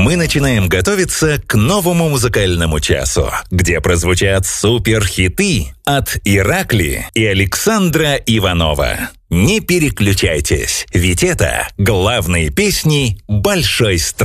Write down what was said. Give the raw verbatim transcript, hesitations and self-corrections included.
мы начинаем готовиться к новому музыкальному часу, где прозвучат суперхиты от Иракли и Александра Иванова. Не переключайтесь, ведь это главные песни большой страны.